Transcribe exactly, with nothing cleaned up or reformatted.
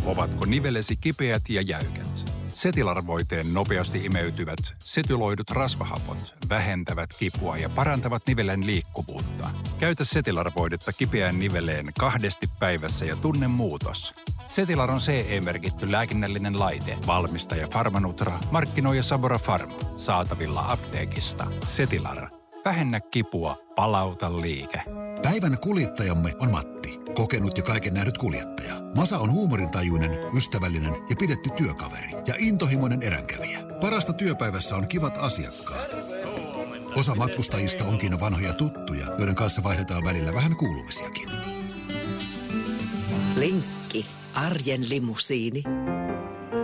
Ovatko nivelesi kipeät ja jäykät? Setilar-voiteen nopeasti imeytyvät setyloidut rasvahapot vähentävät kipua ja parantavat nivelen liikkuvuutta. Käytä Setilar-voidetta kipeään niveleen kahdesti päivässä ja tunne muutos. Setilar on C E-merkitty lääkinnällinen laite. Valmistaja Pharmanutra, markkinoija Sabora Pharma. Saatavilla apteekista. Setilar. Vähennä kipua, palauta liike. Päivän kuljettajamme on Matti, kokenut ja kaiken nähnyt kuljettaja. Masa on huumorintajuinen, ystävällinen ja pidetty työkaveri ja intohimoinen eränkävijä. Parasta työpäivässä on kivat asiakkaat. Osa matkustajista onkin vanhoja tuttuja, joiden kanssa vaihdetaan välillä vähän kuulumisiakin. Linkki, arjen limusiini.